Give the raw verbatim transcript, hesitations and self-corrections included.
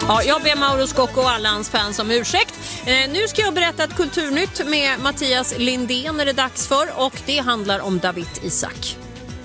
Ja, jag ber Mauro Scocco och alla hans fans om ursäkt. Eh, nu ska jag berätta ett kulturnytt med Mattias Lindén är det dags för och det handlar om Dawit Isaak.